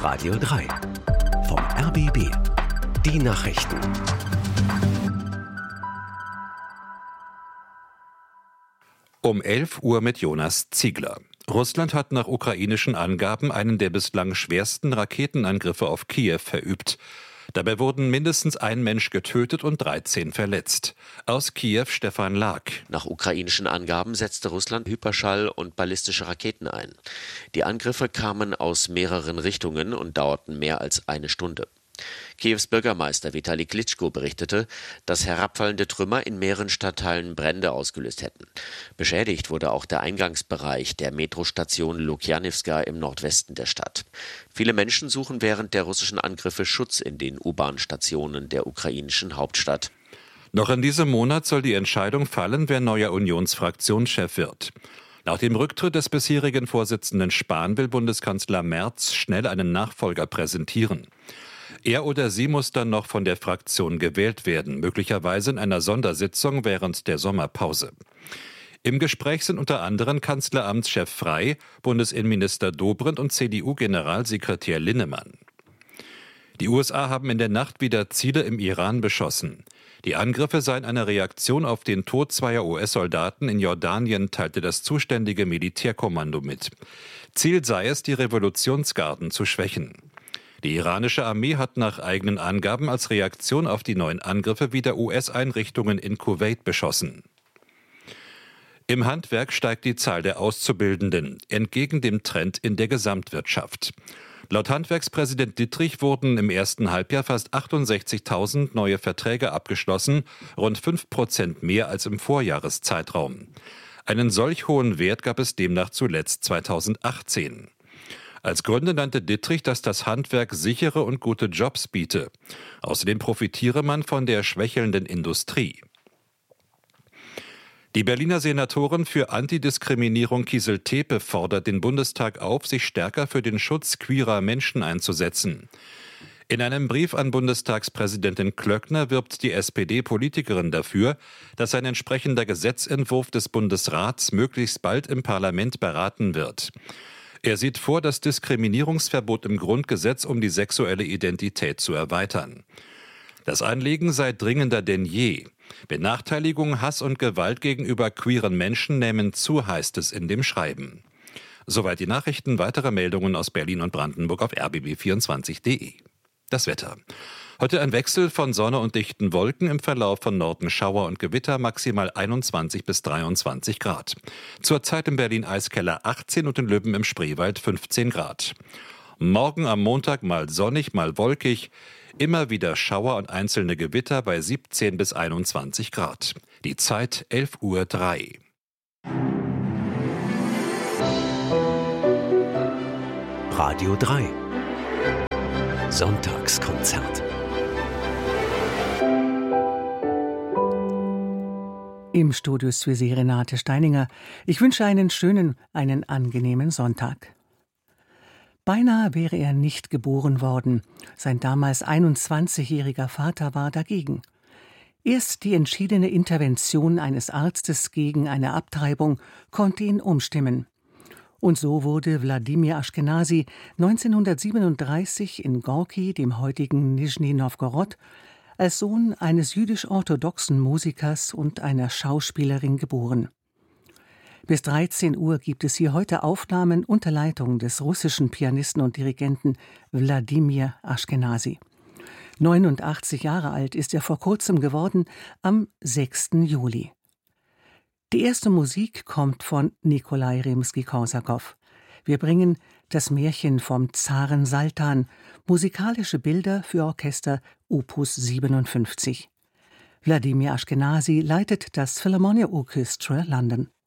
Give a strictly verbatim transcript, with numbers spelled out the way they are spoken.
Radio drei. Vom R B B. Die Nachrichten. Um elf Uhr mit Jonas Ziegler. Russland hat nach ukrainischen Angaben einen der bislang schwersten Raketenangriffe auf Kiew verübt. Dabei wurden mindestens ein Mensch getötet und dreizehn verletzt. Aus Kiew Stefan Lag. Nach ukrainischen Angaben setzte Russland Hyperschall- und ballistische Raketen ein. Die Angriffe kamen aus mehreren Richtungen und dauerten mehr als eine Stunde. Kiews Bürgermeister Vitali Klitschko berichtete, dass herabfallende Trümmer in mehreren Stadtteilen Brände ausgelöst hätten. Beschädigt wurde auch der Eingangsbereich der Metrostation Lukjanivska im Nordwesten der Stadt. Viele Menschen suchen während der russischen Angriffe Schutz in den U-Bahn-Stationen der ukrainischen Hauptstadt. Noch in diesem Monat soll die Entscheidung fallen, wer neuer Unionsfraktionschef wird. Nach dem Rücktritt des bisherigen Vorsitzenden Spahn will Bundeskanzler Merz schnell einen Nachfolger präsentieren. Er oder sie muss dann noch von der Fraktion gewählt werden, möglicherweise in einer Sondersitzung während der Sommerpause. Im Gespräch sind unter anderem Kanzleramtschef Frey, Bundesinnenminister Dobrindt und C D U-Generalsekretär Linnemann. Die U S A haben in der Nacht wieder Ziele im Iran beschossen. Die Angriffe seien eine Reaktion auf den Tod zweier U S-Soldaten in Jordanien, teilte das zuständige Militärkommando mit. Ziel sei es, die Revolutionsgarden zu schwächen. Die iranische Armee hat nach eigenen Angaben als Reaktion auf die neuen Angriffe wieder U S-Einrichtungen in Kuwait beschossen. Im Handwerk steigt die Zahl der Auszubildenden, entgegen dem Trend in der Gesamtwirtschaft. Laut Handwerkspräsident Dittrich wurden im ersten Halbjahr fast achtundsechzigtausend neue Verträge abgeschlossen, rund fünf Prozent mehr als im Vorjahreszeitraum. Einen solch hohen Wert gab es demnach zuletzt zweitausendachtzehn. Als Gründe nannte Dittrich, dass das Handwerk sichere und gute Jobs biete. Außerdem profitiere man von der schwächelnden Industrie. Die Berliner Senatorin für Antidiskriminierung Kießel-Tepe fordert den Bundestag auf, sich stärker für den Schutz queerer Menschen einzusetzen. In einem Brief an Bundestagspräsidentin Klöckner wirbt die S P D-Politikerin dafür, dass ein entsprechender Gesetzentwurf des Bundesrats möglichst bald im Parlament beraten wird. Er sieht vor, das Diskriminierungsverbot im Grundgesetz um die sexuelle Identität zu erweitern. Das Anliegen sei dringender denn je. Benachteiligung, Hass und Gewalt gegenüber queeren Menschen nehmen zu, heißt es in dem Schreiben. Soweit die Nachrichten, weitere Meldungen aus Berlin und Brandenburg auf r b b vierundzwanzig punkt de. Das Wetter. Heute ein Wechsel von Sonne und dichten Wolken, im Verlauf von Norden Schauer und Gewitter, maximal einundzwanzig bis dreiundzwanzig Grad. Zurzeit in Berlin Eiskeller achtzehn und in Lübben im Spreewald fünfzehn Grad. Morgen am Montag mal sonnig, mal wolkig, immer wieder Schauer und einzelne Gewitter bei siebzehn bis einundzwanzig Grad. Die Zeit elf Uhr drei. Radio drei. Sonntagskonzert. Im Studio ist für Sie Renate Steininger. Ich wünsche einen schönen, einen angenehmen Sonntag. Beinahe wäre er nicht geboren worden. Sein damals einundzwanzigjähriger Vater war dagegen. Erst die entschiedene Intervention eines Arztes gegen eine Abtreibung konnte ihn umstimmen. Und so wurde Wladimir Ashkenazy neunzehnhundertsiebenunddreißig in Gorki, dem heutigen Nischni Nowgorod, als Sohn eines jüdisch-orthodoxen Musikers und einer Schauspielerin geboren. Bis dreizehn Uhr gibt es hier heute Aufnahmen unter Leitung des russischen Pianisten und Dirigenten Wladimir Ashkenazy. neunundachtzig Jahre alt ist er vor kurzem geworden, am sechsten Juli. Die erste Musik kommt von Nikolai Rimski-Korsakow. Wir bringen das Märchen vom Zaren Saltan, musikalische Bilder für Orchester Opus siebenundfünfzig. Wladimir Ashkenazy leitet das Philharmonia Orchestra London.